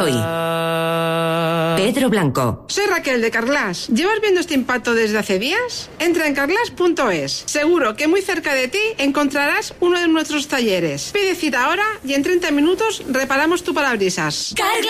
hoy. Pedro Blanco. Soy Raquel de Carglass. ¿Llevas viendo este impacto desde hace días? Entra en carglass.es. Seguro que muy cerca de ti encontrarás uno de nuestros talleres. Pide cita ahora y en 30 minutos reparamos tu parabrisas.